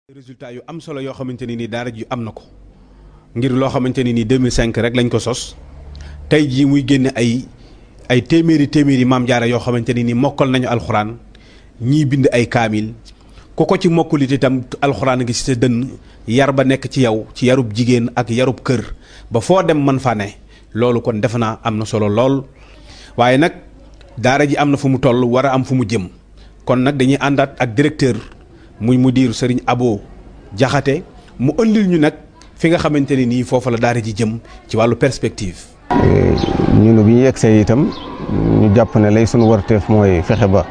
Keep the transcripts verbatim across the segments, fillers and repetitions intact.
résultat yu am solo yoo xamante ni nii daara ji am na ko ngir loo xamante ni nii deux mille cinq rek lañ ko sos tey jii muy génne ay ay téeméeri téeméeri maam jaara yoo xamante ni nii mokkal nañu alxuraan ñii bind ay kaamil ku ko ci mokkulit itam alxuraan gi ci sa dënn yar ba nekk ci yow ci yarub jigéen ak yarub kër ba foo dem man fa ne loolu kon defe naa am na solo lool waaye nag daara ji am na fu mu toll war a am fu mu jëm kon nag dañuy àndaat ak directeur muy mudir Serigne Abo Jaxate mu ëndil ñu nag fi nga xamante ne nii foofu la daara ji jëm ci wàllu perspective. ñun bi ñu yegsee itam ñu jàpp ne lay sunu warteef mooy fexe ba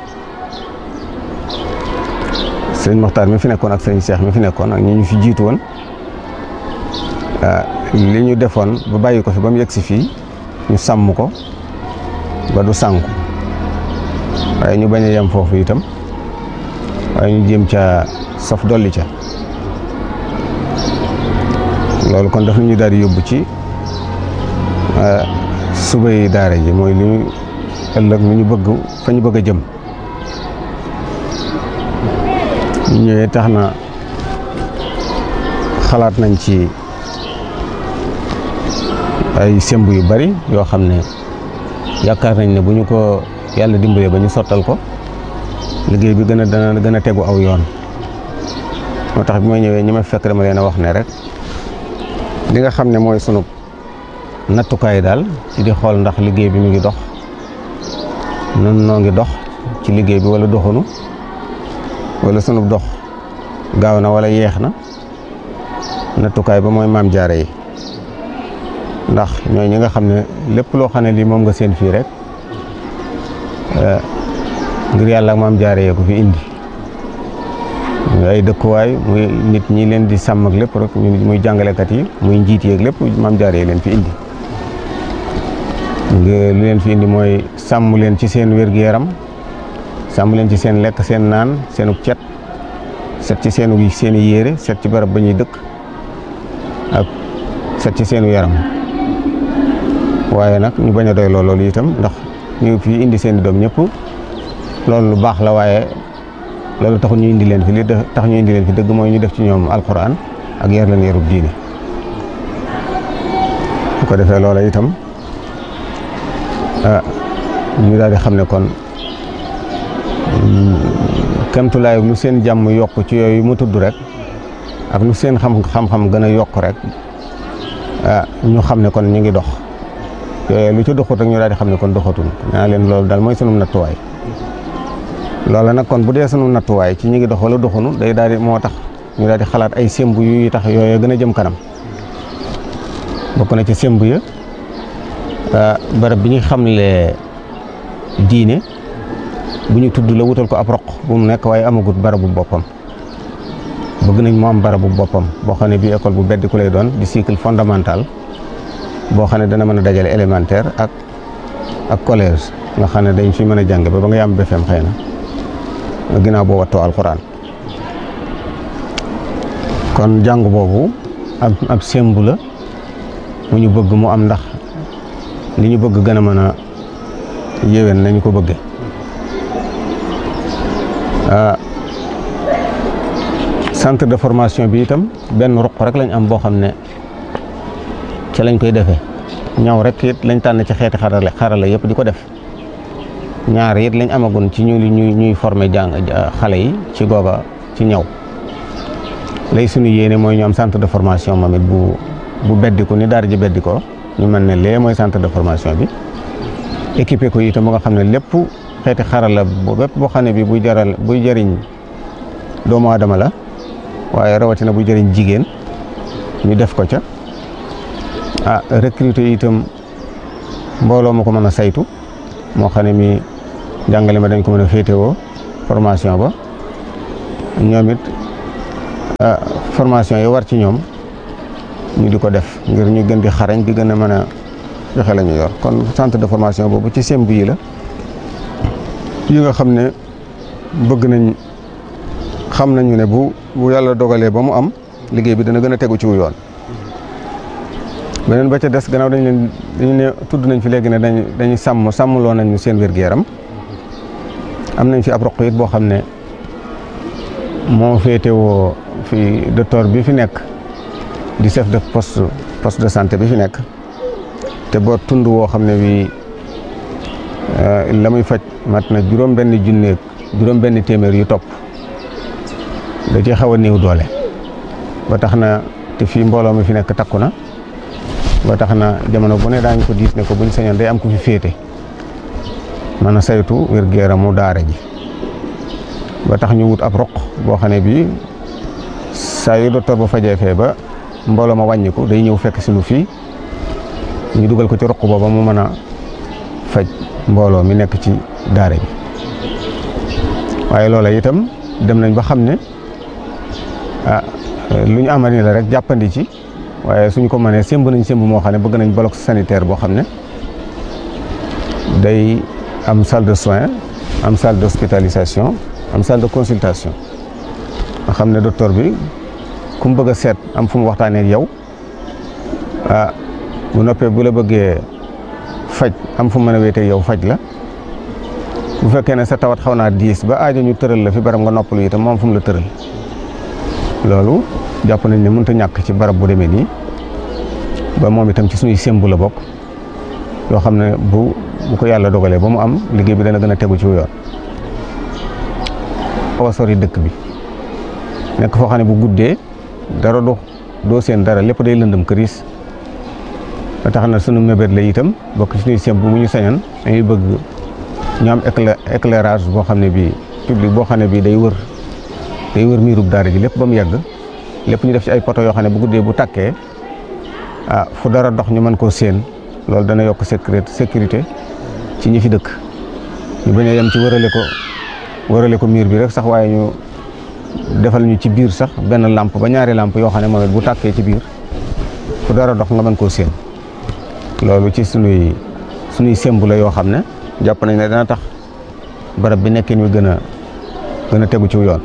sëriñ Moxtaar mi fi nekkoon ak sëriñ Cheikh mi fi nekkoon ak ñi ñu fi jiitu woon li ñu defoon ba bàyyi ko fi ba mu yegsi fii ñu sàmm ko ba du sànku waaye ñu bañ a yem foofu itam. waaye ñu jéem ca saf dolli ca loolu kon daf ñu daal di yóbbu ci suba yi daara ji mooy li ñu ëllëg lu ñu bëgg fa ñu bëgg a jëm ñu ñëwee tax na xalaat nañ ci ay semb yu bari yoo xam ne yaakaar nañ ne bu ñu ko yàlla dimbalee ba ñu sottal ko liggéey bi gën a dana gën a tegu aw yoon moo tax bi ma ñëwee ñi ma fekk dama leen a wax ne rek li nga xam ne mooy sunu nattukaay daal ci di xool ndax liggéey bi mu ngi dox nun noo ngi dox ci liggéey bi wala doxunu wala sunu dox gaaw na wala yeex na nattukaay ba mooy maam jaare yi ndax ñooy ñi nga xam ne lépp loo xam ne lii moom nga seen fii rek ngir yàlla ak maam jaare yee ko fi indi muy ay dëkkuwaay muy nit ñi leen di sàmm ak lépp rek muy jàngalekat yi muy njiit yeeg lépp maam jaare yee leen fi indi lu leen fi indi mooy sàmm leen ci seen wér-gu-yaram sàmm leen ci seen lekk seen naan seenu cet set ci seenu seeni yére set ci barab ba ñuy dëkk ak set ci seenu yaram waaye nag ñu bañ a doy loolu itam ndax ñu fi indi seen i doom ñëpp loolu lu baax la waaye loolu taxul ñu indi leen fi li tax ñu indi leen fi dëgg mooy ñu def ci ñoom alxuraan ak yar leen yarub diine bu ko defee loola itam ñu daal di xam ne kon kemtulaay lu seen jàmm yokk ci yooyu mu tudd rek ak lu seen xam xam-xam gën a yokk rek ñu xam ne kon ñu ngi dox yooyu lu ci doxut rek ñu daal di xam ne kon doxatul naa leen loolu daal mooy sunu nattuwaay loola nag kon bu dee sunu nattuwaay ci ñi ngi dox wala doxunu day daal di moo tax ñu daal di xalaat ay semb yu tax yooyu gën a jëm kanam bokk na ci semb ya barab bi ñu xamle diine bu ñu tudd la wutal ko ab roq bu mu nekk waaye amagut barabu boppam bëgg nañ mu am barabu boppam boo xam ne bii école bu beddi ku lay doon di cycle fondamental boo xam ne dana mën a dajale élémentaire ak ak collège nga xam ne dañ fi mën a jàng ba ba nga yam B F E M xëy na ginnaaw boo wattoo alxuraan kon jàng boobu ab ab semb la mu ñu bëgg mu am ndax li ñu bëgg gën a mën a yéwén nañu ko bëgge centre de formation bi itam benn ruq rek lañ am boo xam ne ca lañ koy defee ñaw rek it lañ tànn ci xeeti xarale xarale yëpp di ko def ñaar it lañ amagun ci ñu ñuy ñuy former jàng xale yi ci googa ci ñaw lay suñu yéene mooy ñu am centre de formation moom it bu bu beddiku ni daara ji beddikoo ñu mën ne lee mooy centre de formation bi équipé ko itam ba nga xam ne lépp xeeti xarala bu bépp boo xam ne bi buy jaral buy jëriñ doomu aadama la waaye rawatina buy jëriñ jigéen ñu def ko ca ah recruter itam mbooloo ma ko mën a saytu moo xam ne mi jàngale ma dañ ko mën a féetewoo formation ba ñoom it formation yi war ci ñoom ñu di ko def ngir ñu gën di xarañ di gën a mën a joxe la ñu yor kon centre de formation boobu ci semb yi la yi nga xam ne bëgg nañ xam nañu ne bu bu yàlla dogalee ba mu am liggéey bi dana gën a tegu ci wu yoon beneen ba ca des gannaaw dañ leen dañu ne tudd nañ fi léegi ne dañ dañuy sàmm sàmmloo nañ seen wér-gu-yaram am nañ fi ab roq it boo xam ne moo féetewoo fi docteur bi fi nekk di chef de poste poste de santé bi fi nekk te boo tund woo xam ne bii la muy faj mat na juróom benn junneeg juróom benn téeméer yu topp da ci xaw a néew doole ba tax na te fii mbooloo mi fi nekk takku na ba tax na jamono bu ne daañu ko diis ne ko buñ sañoon day am ku fi féete mën a saytu wér-gu-yaramu daara ji ba tax ñu wut ab roq boo xam ne bii saa yu docteur ba fajee fee ba mbooloo ma wàññiku day ñëw fekk si lu fii ñu dugal ko ci roq booba mu mën a faj mbooloo mi nekk ci daara ji waaye loola itam dem nañ ba xam ne ah lu ñu amal ni la rek jàppandi ci waaye suñ ko mënee sémb nañ sémb moo xam ne bëgg nañ bloc sanitaire boo xam ne day am salle de soins am salle d'hospitalisation am salle de consultation nga xam ne docteur bi ku mu bëgg a seet am fu mu waxtaanee ak yow ah bu noppee bu la bëggee faj am fu mu mën a wéetee yow faj la bu fekkee ne sa tawat xaw naa diis ba aajo ñu tëral la fi barab nga noppalu itam moom fu mu la tëral loolu jàpp nañ ne mënut a ñàkk ci barab bu demee nii ba moom itam ci suñuy sémbu la bokk yoo xam ne bu bu ko yàlla dogalee ba mu am liggéey bi dana gën a tegu ci yoon. xaw a sori dëkk bi nekk foo xam ne bu guddee dara du doo seen dara lépp day lëndëm këriis ba tax na sunu mébét la itam bokk ci suñuy sémbu mu ñu sañan dañuy bëgg ñu am éclairage boo xam ne bii public boo xam ne bii day wër day wër miirub daara ji lépp ba mu yàgg lépp ñu def ci ay poto yoo xam ne bu guddee bu takkee ah fu dara dox ñu mën koo séen loolu dana yokk sécurité sécurité ci ñi fi dëkk ñu bañ a yem ci wërale ko wërale ko miir bi rek sax waaye ñu defal ñu ci biir sax benn lampe ba ñaari lampe yoo xam ne moom it bu tàkkee ci biir fu dara dox nga mën koo séen loolu ci sunuy sunuy sémbu la yoo xam ne jàpp nañ ne dana tax barab bi nekkin wi gën a gën a tegu ci yoon.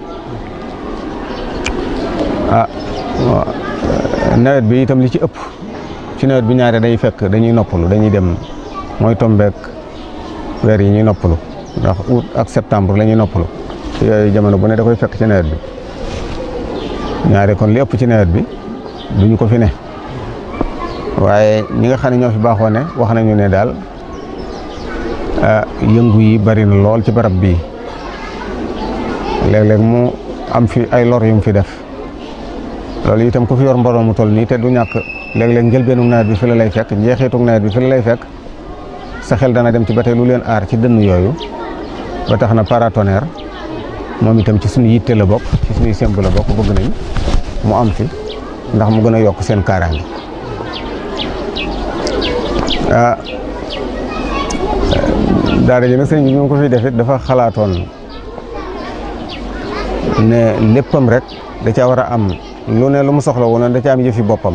ah nawet bi itam li ci ëpp ci nawet bi ñaare day fekk dañuy noppalu dañuy dem mooy tombeek weer yi ñuy noppalu ndax août ak septembre la ñuy noppalu yooyu jamono bu ne da koy fekk ci nawet bi ñaare kon li ëpp ci nawet bi duñu ko fi ne waaye ñi nga xam ne ñoo fi baaxoo ne wax nañu ne daal yëngu yi bari na lool ci barab bii léeg-léeg mu am fi ay lor yu mu fi def loolu itam ku fi yor mbooloo mu toll nii te du ñàkk léeg-léeg njëlbeenu nawet bi fi la lay fekk njeexitu nawet bi fi la lay fekk sa xel dana dem ci ba tey lu leen aar ci dënn yooyu ba tax na paratonnerre moom itam ci suñu yitte la bokk ci suñuy sémb la bokk bëgg nañ mu am fi ndax mu gën a yokk seen kaaraange ah daara ji nag sëñ bi ñu ko fi def it dafa xalaatoon ne léppam rek da caa war a am lu ne lu mu soxla woon da caa am yëfi boppam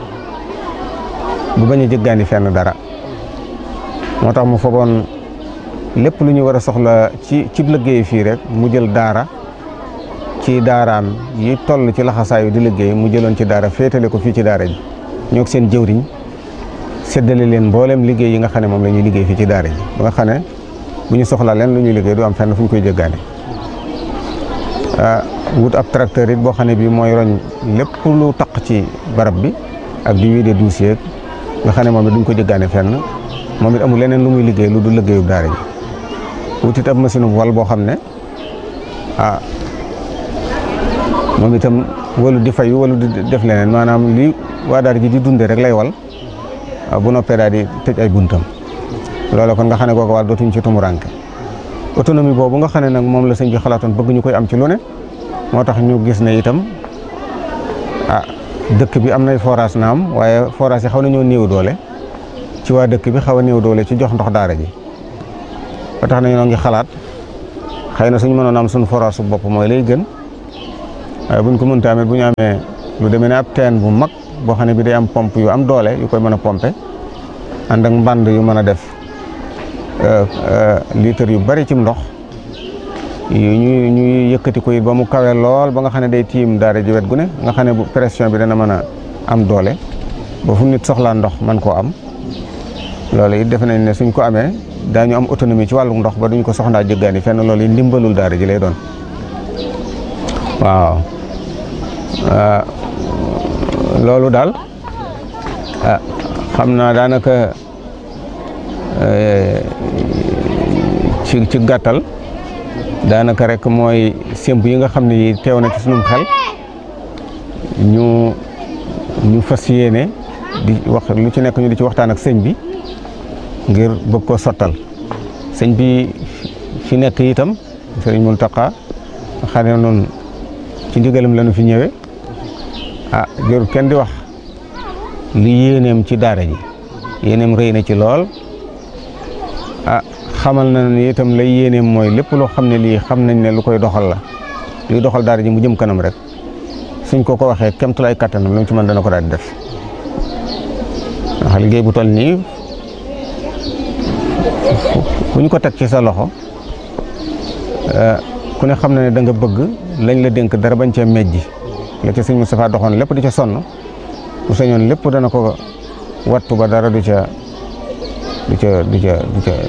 bu bañ a jëggaani fenn dara moo tax mu fogoon lépp lu ñu war a soxla ci ci liggéey fii rek mu jël daara ci daaraam yi toll ci laxasaayu di liggéey mu jëloon ci daara féetale ko fii ci daara ji ñoo seen jëwriñ séddale leen mboolem liggéey yi nga xam ne moom la ñuy liggéey fii ci daara ji ba nga xam ne bu ñu soxla leen lu ñuy liggéey du am fenn fu ñu koy jëggaane wut ab tracteur it boo xam ne bii mooy roñ lépp lu taq ci barab bi ak di wiide dossier nga xam ne moom it duñ ko jëggaane fenn moom it amul leneen lu muy liggéey lu du liggéeyu daara ji wut it ab machine bu wal boo xam ne ah moom itam walu di fayu walu di def leneen maanaam li waa daara ji di dunde rek lay wal bu noppee daal di tëj ay buntam loolu kon nga xam ne kooku wàll dootuñ ci tumuranke autonomie boobu nga xam ne nag moom la sëñ bi xalaatoon bëgg ñu koy am ci lu ne moo tax ñu gis ne itam ah dëkk bi am nay forage naam waaye forage yi xaw nañoo néew doole ci waa dëkk bi xaw a néew doole ci jox ndox daara ji ba tax na ñoo ngi xalaat xëy na suñu mënoon am suñu forage su bopp mooy lay gën waaye buñ ko mënta amee bu ñu amee lu demee ne ab teen bu mag boo xam ne bi day am pompe yu am doole yu koy mën a pompe ànd ak mbànd yu mën a def litre yu bari ci ndox yu ñu ñuy yëkkati ko it ba mu kawe lool ba nga xam ne day tiim daara ji wet gu ne nga xam ne bu pression bi dana mën a am doole ba fu nit soxlaa ndox mën koo am loolu it defe nañ ne suñ ko amee daañu am autonomie ci wàllu ndox ba duñ ko soxlaa jëggaani fenn loolu it ndimbalul daara ji lay doon waaw loolu daal ah xam naa daanaka ci ci gàttal daanaka rek mooy sémb yi nga xam ne yi teew na ci sunum xel ñu ñu fas yéene di wax lu ci nekk ñu di ci waxtaan ak sëñ bi ngir bëgg koo sottal sëñ bi fi nekk itam sëriñ Mountakha xam ne noonu ci ndigalam la ñu fi ñëwee ah jërul kenn di wax li yéeneem ci daara ji yéeneem rëy na ci lool ah xamal na ne itam lay yéeneem mooy lépp loo xam ne lii xam nañ ne lu koy doxal la luy doxal daara ji mu jëm kanam rek suñ ko ko waxee kemtulaay kattanam lu mu ci mën dana ko daal di def ndax liggéey bu toll nii ku ñu ko teg ci sa loxo ku ne xam na ne da nga bëgg lañ la dénk dara bañ cee mejji la ca sëñ Moustapha doxoon lépp di ca sonn bu sañoon lépp dana ko wattu ba dara du ca du ca du ca du ca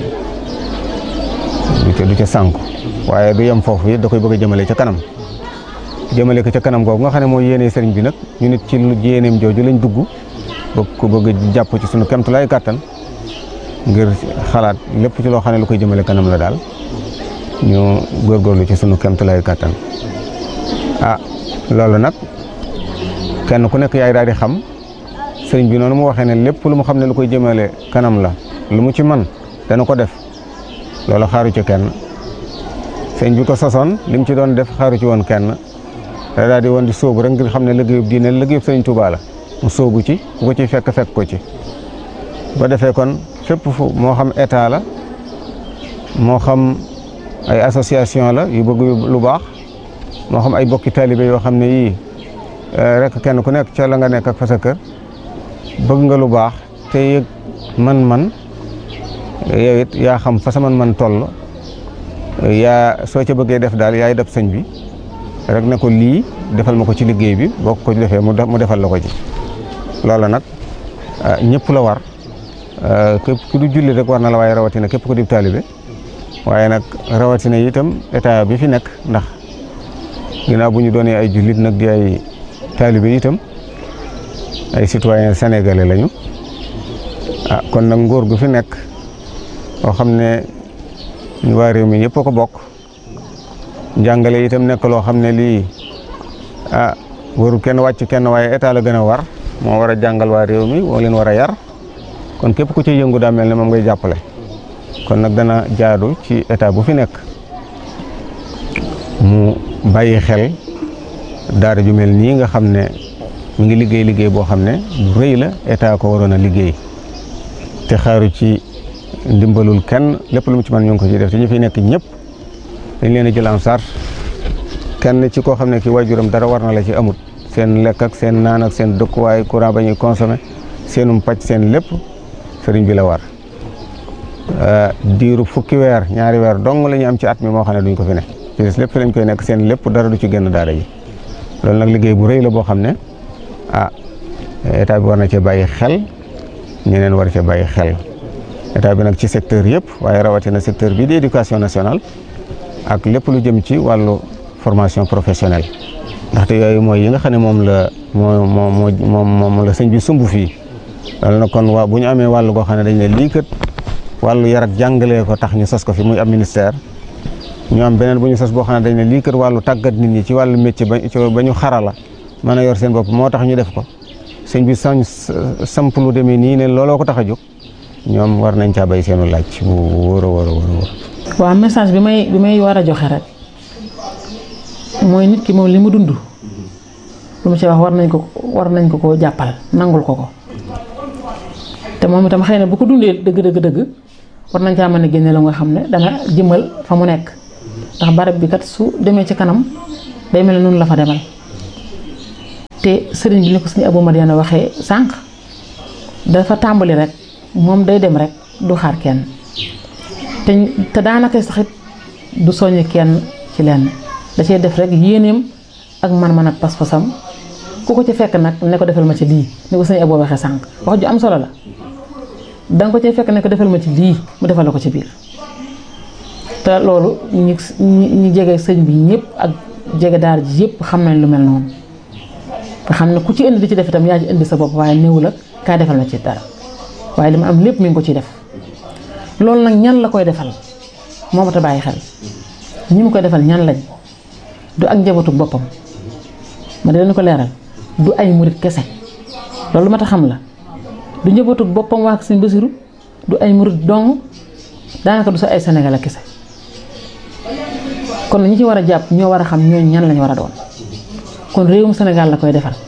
du ca du ca sànku waaye du yem foofu yi da koy bëgg a jëmale ca kanam jëmale ko ca kanam googu nga xam ne mooy yéene sëriñ bi nag ñu nit ci lu yéeneem jooju lañ dugg bëgg ko bëgg jàpp ci sunu kemtulaay kàttan ngir xalaat lépp ci loo xam ne lu koy jëmale kanam la daal ñu góorgóorlu ci sunu kemtulaay kàttan ah loolu nag kenn ku nekk yaay daal di xam sëriñ bi noonu mu waxee ne lépp lu mu xam ne lu koy jëmale kanam la lu mu ci man dana ko def loolu xaaru ci kenn sëriñ bi ko sosoon li mu ci doon def xaaru ci woon kenn da daal di woon di sóobu rek ngir xam ne liggéeyub diine liggéeyub sëriñ Tuubaa la mu sóobu ci ku ko ciy fekk fekk ko ci ba defee kon fépp fu moo xam état la moo xam ay association la yu bëgg lu baax moo xam ay bokki taalibe yoo xam ne yii rek kenn ku nekk ca la nga nekk ak fa sa kër bëgg nga lu baax te yëg man-man yow it yaa xam fa sa man-man toll yaa soo ca bëggee def daal yaay def sëñ bi rek ne ko lii defal ma ko ci liggéey bi boo ko defee mu defal la ko ci loola nag ñëpp la war képp ku du julli rek war na la waaye rawatina képp ku di taalibe waaye nag rawatina itam état bi fi nekk ndax ginnaaw bu ñu doonee ay jullit nag di ay taalibe itam ay citoyen sénégalais lañu ah kon nag nguur gu fi nekk boo xam ne ñu waa réew mi yëpp a ko bokk njàngale itam nekk loo xam ne lii ah warul kenn wàcc kenn waaye état la gën a war moo war a jàngal waa réew mi moo leen war a yar kon képp ku ci yëngu daa mel ne moom ngay jàppale kon nag dana jaadu ci état bu fi nekk mu bàyyi xel daara ju mel nii nga xam ne mu ngi liggéey liggéey boo xam ne bu rëy la état ko waroon a liggéey te xaaru ci ndimbalul kenn lépp lu mu ci mën ñu ngi ko ci def te ñu fi nekk ñëpp dañ leen a jël en charge kenn ci koo xam ne ki waajuram dara war na la ci amut seen lekk ak seen naan ak seen dëkkuwaay courant ba ñuy consommé seenum paj seen lépp sëriñ bi la war diiru fukki weer ñaari weer dong la ñu am ci at mi moo xam ne duñ ko fi ne ci des lépp fi lañ koy nekk seen lépp dara du ci génn daara ji loolu nag liggéey bu rëy la boo xam ne ah état bi war na cee bàyyi xel ñeneen war cee bàyyi xel état bi nag ci secteur yëpp waaye rawatina secteur bi di éducation nationale ak lépp lu jëm ci wàllu formation professionnelle ndaxte yooyu mooy yi nga xam ne moom la moo moo moo moom la sëñ bi sumb fii loolu nag kon waa bu ñu amee wàllu goo xam ne dañ ne lii kat wàllu yar ak jàngalee ko tax ñu sos ko fi muy am ministère ñu am beneen bu ñu sos boo xam ne dañ ne lii kat wàllu tàggat nit ñi ci wàllu métier ba ba ñu xarala mën a yor seen bopp moo tax ñu def ko sëñ bi sañ samp lu demee nii ne looloo ko tax a jóg ñoom war nañ caa bay seenu laaj bu wóor a wóor a wóor. waaw message bi may bi may war a joxe rek mooy nit ki moom li mu dund lu mu ci wax war nañ ko war nañ ko koo jàppal nangul ko ko te moom itam xëy na bu ko dundee dëgg dëgg dëgg war nañ caa mën a génne la nga xam ne dana jëmal fa mu nekk ndax barab bi kat su demee ci kanam day mel ne noonu la fa demal te sëriñ bi ni ko suñu Abou Madiana waxee sànq dafa tàmbali rek moom day dem rek du xaar kenn te te daanaka saxit du soññ kenn ci lenn da cee def rek yéeneem ak man-man ak pas-pasam ku ko ci fekk nag ne ko defal ma ci lii ni ko suñu Abou waxee sànq wax ju am solo la danga ko cee fekk ne ko defal ma ci lii mu defal la ko ci biir te loolu ñi ñi jege sëñ bi ñëpp ak jege daara ji yëpp xam nañ lu mel noonu nga xam ne ku ci indi di ci def itam yaa ci indi sa bopp waaye néew la kaa defal na ci dara waaye li ma am lépp mi ngi ko ciy def loolu nag ñan la koy defal moo ma ta bàyyi xel ñi mu koy defal ñan lañ du ak njabootu boppam ma dina ko leeral du ay murit kese loolu ma ta xam la du njabootu boppam waa Sëñ Basiru du ay murit dong daanaka du sa ay Sénégal kese kon ñi ci war a jàpp ñoo war a xam ñooñu ñan lañ war a doon kon réewum Sénégal la koy defal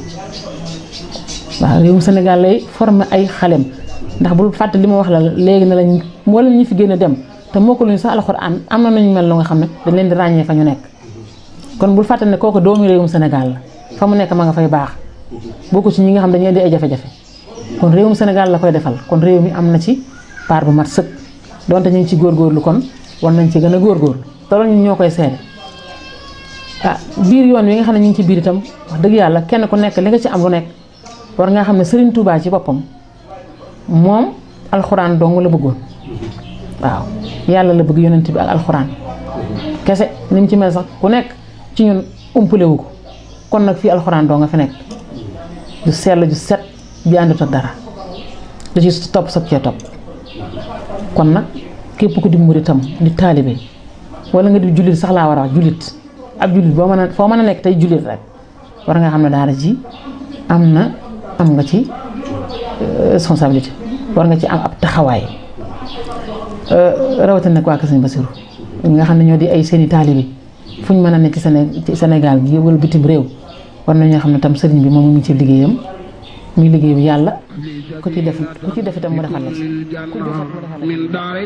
waaw réewum Sénégal lay former ay xalem ndax bul fàtte li ma wax la léegi ne lañ wala ñu fi gën a dem te moo ko luñu sax alxuraan am na nañu mel lu nga xam ne dañ leen di ràññee fa ñu nekk kon bul fàtte ne kooku doomu réewum Sénégal la fa mu nekk ma nga fay baax bokku ci ñi nga xam dañuy di ay jafe-jafe kon réewum Sénégal la koy defal kon réew mi am na ci part bu mat sëkk donte ñu ngi ci góorgóorlu kon war nañ ci gën a góorgóorlu te loolu ñun ñoo koy seede ah biir yoon wi nga xam ne ñu ngi ci biir itam wax dëgg yàlla kenn ku nekk li nga ci am lu nekk war nga xam ne Serigne Touba ci boppam moom alxuraan dong la bëggoon waaw yàlla la bëgg yonent bi ak alxuraan kese ni mu ci mel sax ku nekk ci ñun umpale wu ko kon nag fii alxuraan dong nga fi nekk du sell ju set bi àndut ak dara da ci topp sag cee topp kon nag képp ku di muritam di taalibe wala nga di jullit sax laa war a wax jullit ab jullit boo mën a foo mën a nekk tey jullit rek war nga xam ne daara ji am na am nga ci responsabilité war nga ci am ab taxawaay rawatina nag waa Kër Sëñ Basiru ñi nga xam ne ñoo di ay seeni taalibe fu ñu mën a nekk ci Sénégal gi wala bitim réew war nañoo xam ne tam sëriñ bi moom mu ngi ci liggéeyam muy liggéey bi yàlla ku ci def ku ci def itam mu defal la ci ku defal mu defal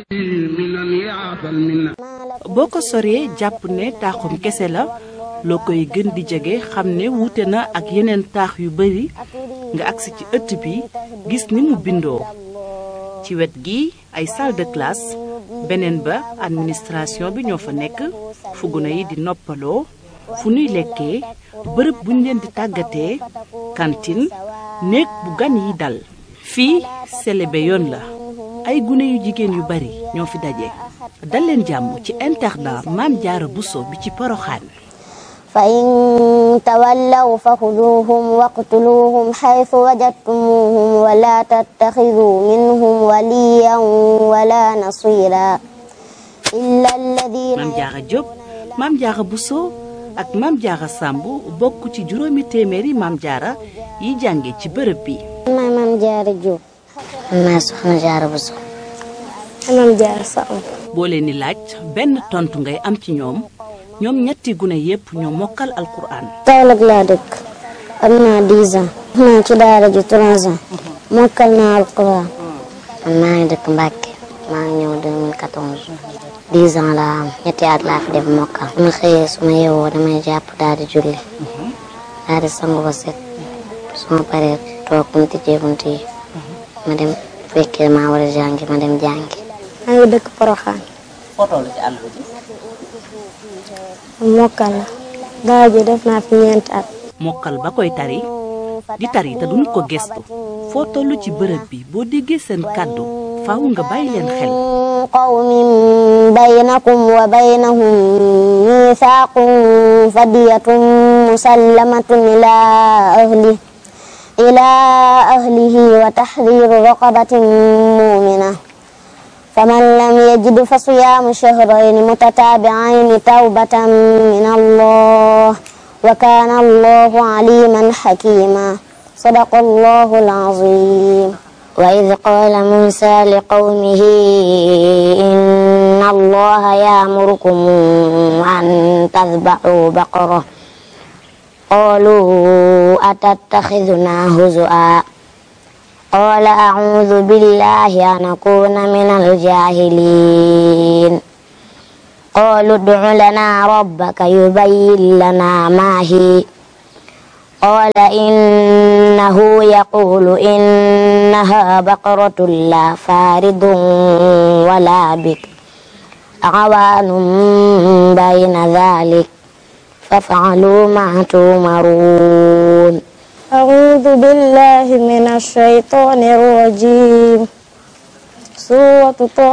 la ci. boo ko soree jàpp ne taaxum kese la loo koy gën di jege xam ne wuute na ak yeneen taax yu bari nga agsi ci ëtt bi gis ni mu bindoo ci wet gi ay salle de classe beneen ba administration bi ñoo fa nekk fu gune yi di noppaloo fu nuy lekkee bërëb buñ leen di tàggatee cantine néeg bu gan yi dal fii selebe yoon la ay gune yu jigéen yu bari ñoo fi daje dal leen jàmm ci internat Maam Jaara Buso bi ci Poroxaan fa in tawallaw fa xuduuhum waqtuluuhum xaytu wajadtumuuhum wala tattaxiduu minhum waliyan wala nasira illa alladina. Maam Jaara Jóob Maam Jaara Buso ak Maam Jaara Sàmb bokk ci juróomi téeméeri Maam Jaara yi jànge ci bërëb bi. maay Maam Jaara Jóob. maay Soxna Jaara Buso. Maam Jaara Sàmb. boo leen di laaj benn tontu ngay am ci ñoom ñoom ñetti gune yépp ñoo mokkal alquran. Kaolack laa dëkk am naa dix ans. naa ci daara ji trois ans. mokkal naa alquran. man maa ngi dëkk Mbàkke maa ngi ñëw deux mille quatorze. dix ans laa am ñetti at laa fi def mokkal. su ma xëyee su ma yeewoo damay jàpp daal di julli. daal di sangu ba set. su ma paree toog bu ñu tijjee bunt yi. ma dem fekkee maa war a jàngi ma dem jàngi. maa ngi dëkk Poroxaan. foo toll ci àll bi. mokkal la daara ji def naa fi ñeenti at. mokkal ba koy tari di tari te duñ ko gestu foo toll ci bërëb bi boo déggee seen kàddu faaw nga bàyyi leen xel. qawmin baynakum wa baynahum miisaaqun fadiyatun musallamatun ilaa ahli ilaa ahlihi wa tahriiru raqabatin mu'mina فمن لم يجد فصيام شهرين متتابعين توبة من الله وكان الله عليما حكيما صدق الله العظيم وإذ قال موسى لقومه إن الله يأمركم أن تذبحوا بقرة قالوا أتتخذنا هزؤا قال أعوذ بالله أن أكون من الجاهلين قالوا ادع لنا ربك يبين لنا ما هي قال إنه يقول إنها بقرة لا فارض ولا بكر عوان بين ذلك فافعلوا ما تؤمرون أعوذ بالله من الشيطان الرجيم سورة